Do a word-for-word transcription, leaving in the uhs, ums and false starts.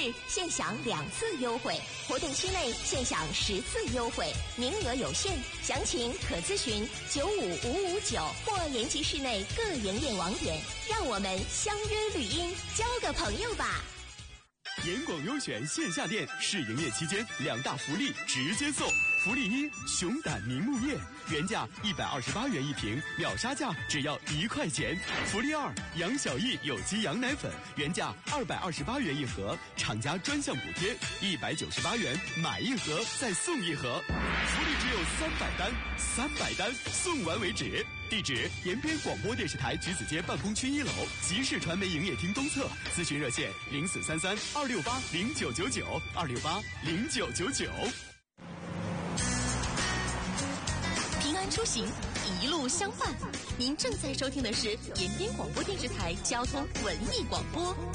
日现享两次优惠，活动期内现享十次优惠，名额有限，详情可咨询九五五五九或延吉市内各营业网点。让我们相约绿荫，交个朋友吧。 严广优选线下店试营业期间，两大福利直接送。福利一：熊胆明目叶，原价一百二十八元一瓶，秒杀价只要一块钱。福利二：杨小艺有机羊奶粉，原价二百二十八元一盒，厂家专项补贴一百九十八元，买一盒再送一盒。福利只有三百单，三百单送完为止。地址：延边广播电视台橘子街办公区一楼，集市传媒营业厅东侧。咨询热线：零四三三二六八零九九九二六八零九九九。 平安出行，一路相伴。您正在收听的是延边广播电视台交通文艺广播。